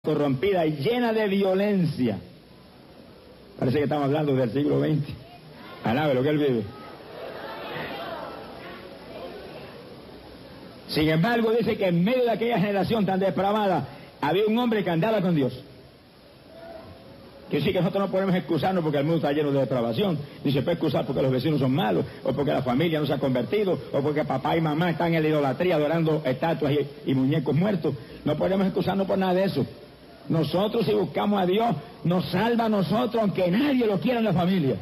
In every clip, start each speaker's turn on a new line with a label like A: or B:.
A: corrompida y llena de violencia. Parece que estamos hablando del siglo XX. Alabe lo que él vive. Sin embargo, dice que en medio de aquella generación tan depravada, había un hombre que andaba con Dios. Que sí que nosotros no podemos excusarnos porque el mundo está lleno de depravación. Ni se puede excusar porque los vecinos son malos, o porque la familia no se ha convertido, o porque papá y mamá están en la idolatría adorando estatuas y muñecos muertos. No podemos excusarnos por nada de eso. Nosotros, si buscamos a Dios, nos salva a nosotros, aunque nadie lo quiera en la familia.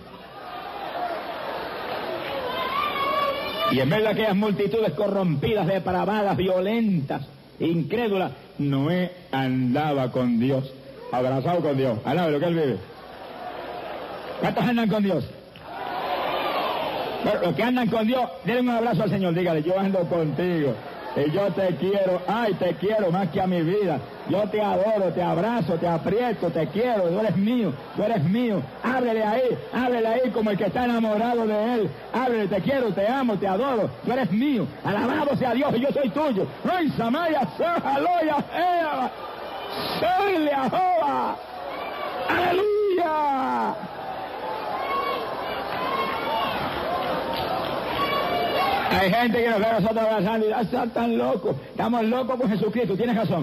A: Y en vez de aquellas multitudes corrompidas, depravadas, violentas, incrédulas, Noé andaba con Dios, abrazado con Dios. Alabe lo que él vive. ¿Cuántos andan con Dios? Pero los que andan con Dios, denle un abrazo al Señor, dígale: yo ando contigo y yo te quiero, ay, te quiero más que a mi vida. Yo te adoro, te abrazo, te aprieto, te quiero, tú eres mío, tú eres mío. Ábrele ahí como el que está enamorado de él. Ábrele: te quiero, te amo, te adoro, tú eres mío. Alabado sea Dios y yo soy tuyo. ¡Ay, Samaya, Aloya, Eva! ¡Soyle a Jehová! ¡Aleluya! Hay gente que nos ve a nosotros abrazando y están tan locos. Estamos locos por Jesucristo. Tienes razón.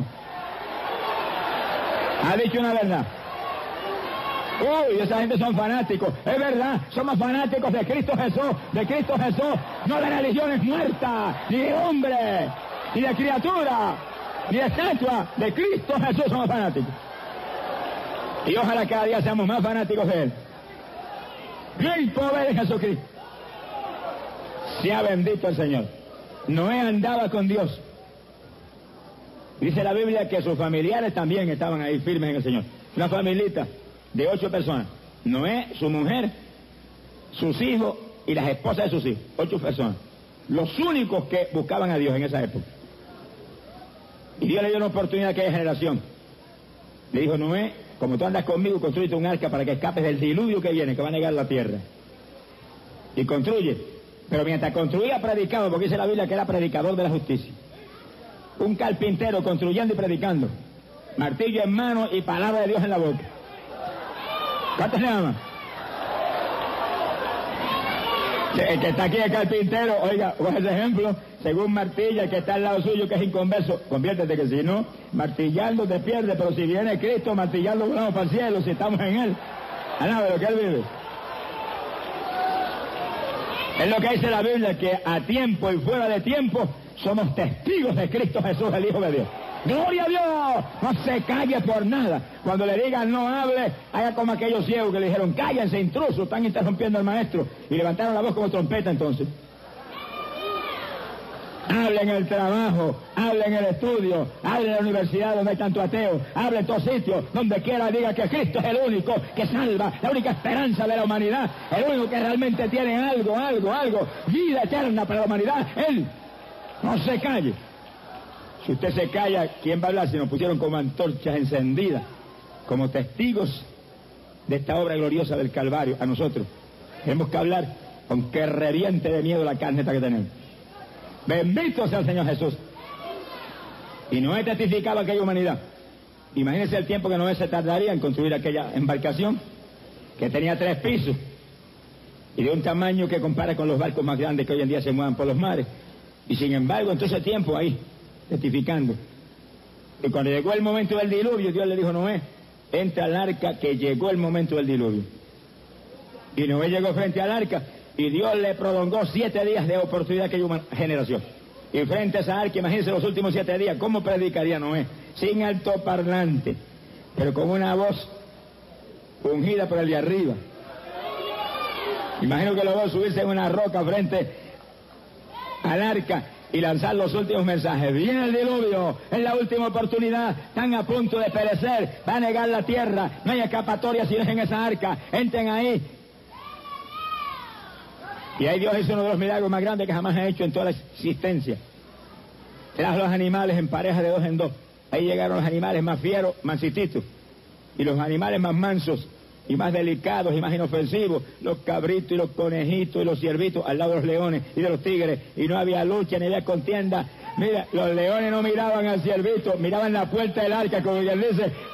A: Ha dicho una verdad. Uy, esa gente son fanáticos. Es verdad, somos fanáticos de Cristo Jesús. De Cristo Jesús. No de religiones muertas, ni de hombre, ni de criatura, ni de estatua. De Cristo Jesús somos fanáticos. Y ojalá cada día seamos más fanáticos de Él. El poder de Jesucristo. Sea bendito el Señor. Noé andaba con Dios. Dice la Biblia que sus familiares también estaban ahí firmes en el Señor. Una familita de 8 personas. Noé, su mujer, sus hijos y las esposas de sus hijos. 8 personas. Los únicos que buscaban a Dios en esa época. Y Dios le dio una oportunidad a aquella generación. Le dijo: Noé, como tú andas conmigo, construye un arca para que escapes del diluvio que viene, que va a negar la tierra. Y construye. Pero mientras construía, predicaba, porque dice la Biblia que era predicador de la justicia. Un carpintero construyendo y predicando. Martillo en mano y palabra de Dios en la boca. ¿Cuántos le aman? El que está aquí es carpintero, oiga, coge ese ejemplo, según martilla, el que está al lado suyo, que es inconverso, conviértete, que si no, martillando te pierde, pero si viene Cristo, martillando vamos para el cielo, si estamos en Él. Alabe lo que Él vive. Es lo que dice la Biblia, que a tiempo y fuera de tiempo somos testigos de Cristo Jesús, el Hijo de Dios. ¡Gloria a Dios! No se calle por nada. Cuando le digan no hable, haga como aquellos ciegos que le dijeron: cállense, intrusos, están interrumpiendo al maestro. Y levantaron la voz como trompeta entonces. Hable en el trabajo, hable en el estudio, hable en la universidad donde hay tanto ateo, hable en todos sitios, donde quiera diga que Cristo es el único que salva, la única esperanza de la humanidad, el único que realmente tiene algo, vida eterna para la humanidad. Él no se calle. Si usted se calla, ¿quién va a hablar? Si nos pusieron como antorchas encendidas, como testigos de esta obra gloriosa del Calvario, a nosotros tenemos que hablar, aunque reviente de miedo la carne esta que tenemos. Bendito sea el Señor Jesús. Y Noé testificaba aquella humanidad. Imagínense el tiempo que Noé se tardaría en construir aquella embarcación, que tenía 3 pisos, y de un tamaño que compara con los barcos más grandes que hoy en día se muevan por los mares. Y sin embargo, en todo ese tiempo ahí, testificando. Y cuando llegó el momento del diluvio, Dios le dijo: Noé, entra al arca, que llegó el momento del diluvio. Y Noé llegó frente al arca, y Dios le prolongó 7 días de oportunidad a aquella generación. Y frente a esa arca, imagínense los últimos 7 días, ¿cómo predicaría Noé? Sin altoparlante, pero con una voz ungida por el de arriba. Imagino que lo veo subirse en una roca frente al arca y lanzar los últimos mensajes. Viene el diluvio, es la última oportunidad, están a punto de perecer, va a negar la tierra, no hay escapatoria si no es en esa arca, entren ahí. Y ahí Dios hizo uno de los milagros más grandes que jamás ha hecho en toda la existencia. Trajo los animales en pareja de 2 en 2. Ahí llegaron los animales más fieros, mansititos, y los animales más mansos y más delicados y más inofensivos, los cabritos y los conejitos y los ciervitos al lado de los leones y de los tigres, y no había lucha ni había contienda. Mira, los leones no miraban al ciervito, miraban la puerta del arca, como quien dice,